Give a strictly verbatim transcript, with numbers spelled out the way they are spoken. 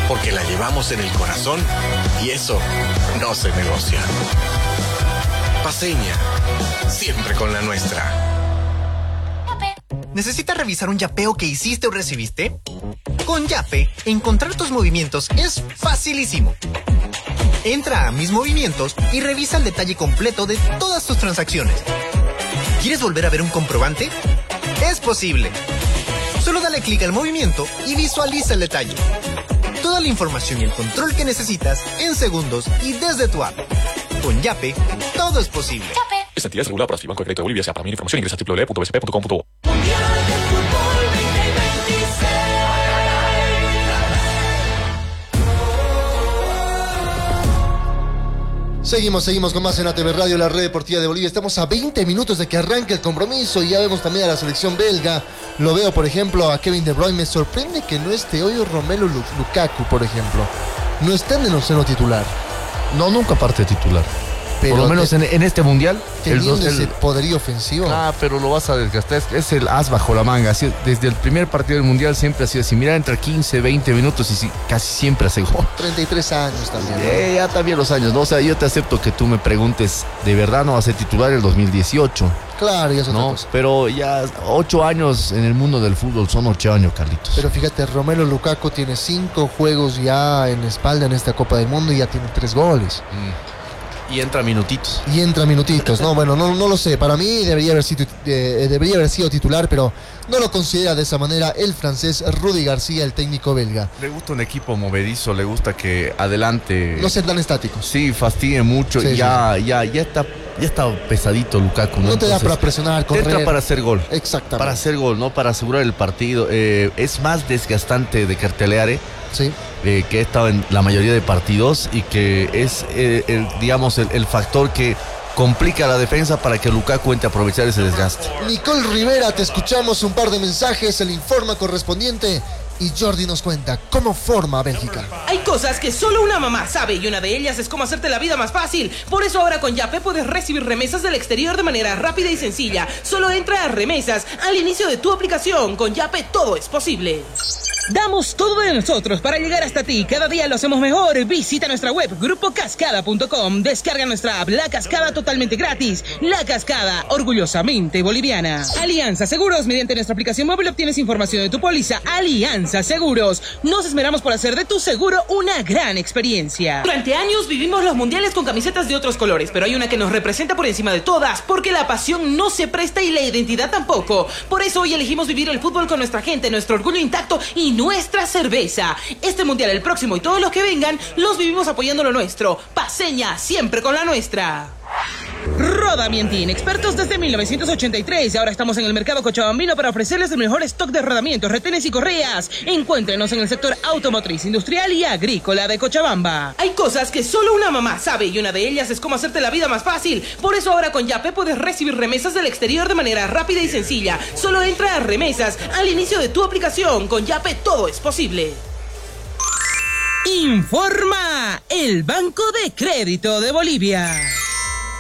porque la llevamos en el corazón y eso no se negocia. Paceña, siempre con la nuestra. ¿Necesitas revisar un yapeo que hiciste o recibiste? Con Yape, encontrar tus movimientos es facilísimo. Entra a Mis Movimientos y revisa el detalle completo de todas tus transacciones. ¿Quieres volver a ver un comprobante? Es posible. Solo dale clic al movimiento y visualiza el detalle. Toda la información y el control que necesitas en segundos y desde tu app. Con Yape, todo es posible. Yape. Esta entidad es regulada por el Banco de Crédito de Bolivia. Para mayor información ingresa a doble u doble u doble u punto b c p punto com punto b o. Seguimos, seguimos con más en A T V Radio, la red deportiva de Bolivia. Estamos a veinte minutos de que arranque el compromiso y ya vemos también a la selección belga. Lo veo, por ejemplo, a Kevin De Bruyne. Me sorprende que no esté hoy Romelu Lukaku, por ejemplo. No está en el onceno titular. No, nunca parte titular. Pero por lo menos te, en, en este mundial. Teniendo el, ese el, poderío ofensivo. Ah, pero lo vas a desgastar. Es, es el as bajo la manga. Así, desde el primer partido del mundial siempre ha sido así. Mira, entra quince, veinte minutos y sí, casi siempre hace gol. treinta y tres años también. ¿no? Eh, ya también los años, ¿no? O sea, yo te acepto que tú me preguntes, ¿de verdad no va a ser titular el dos mil dieciocho? Claro, ya es otra no, cosa. Pero ya ocho años en el mundo del fútbol son ocho años, Carlitos. Pero fíjate, Romelu Lukaku tiene cinco juegos ya en espalda en esta Copa del Mundo y ya tiene tres goles. Mm. Y entra minutitos. Y entra minutitos, ¿no? Bueno, no, no lo sé. Para mí debería haber, sido, eh, debería haber sido titular, pero no lo considera de esa manera el francés Rudy García, el técnico belga. Le gusta un equipo movedizo, le gusta que adelante... No sean tan estáticos. Sí, fastidie mucho sí, y ya, sí, sí. ya, ya está... Ya está pesadito Lukaku, ¿no? No te Entonces, da para presionar, correr. Te entra para hacer gol. Exactamente. Para hacer gol, ¿no? Para asegurar el partido. Eh, es más desgastante de Carteleare. Sí. Eh, que ha estado en la mayoría de partidos y que es, eh, el, digamos, el, el factor que complica la defensa para que Lukaku entre a aprovechar ese desgaste. Nicole Rivera, te escuchamos un par de mensajes, el informe correspondiente. Y Jordi nos cuenta cómo forma a Bélgica. Hay cosas que solo una mamá sabe y una de ellas es cómo hacerte la vida más fácil. Por eso ahora con Yape puedes recibir remesas del exterior de manera rápida y sencilla. Solo entra a remesas al inicio de tu aplicación. Con Yape todo es posible. Damos todo de nosotros para llegar hasta ti. Cada día lo hacemos mejor. Visita nuestra web grupo cascada punto com. Descarga nuestra app La Cascada totalmente gratis. La Cascada, orgullosamente boliviana. Alianza Seguros. Mediante nuestra aplicación móvil obtienes información de tu póliza. Alianza Seguros. Nos esmeramos por hacer de tu seguro una gran experiencia. Durante años vivimos los mundiales con camisetas de otros colores, pero hay una que nos representa por encima de todas, porque la pasión no se presta y la identidad tampoco. Por eso hoy elegimos vivir el fútbol con nuestra gente, nuestro orgullo intacto y nuestra cerveza. Este mundial, el próximo y todos los que vengan, los vivimos apoyando lo nuestro. Paceña, siempre con la nuestra. Rodamientín, expertos desde mil novecientos ochenta y tres. Ahora estamos en el mercado cochabambino para ofrecerles el mejor stock de rodamientos, retenes y correas. Encuéntrenos en el sector automotriz, industrial y agrícola de Cochabamba. Hay cosas que solo una mamá sabe y una de ellas es cómo hacerte la vida más fácil. Por eso ahora con Yape puedes recibir remesas del exterior de manera rápida y sencilla. Solo entra a remesas al inicio de tu aplicación. Con Yape todo es posible. Informa el Banco de Crédito de Bolivia.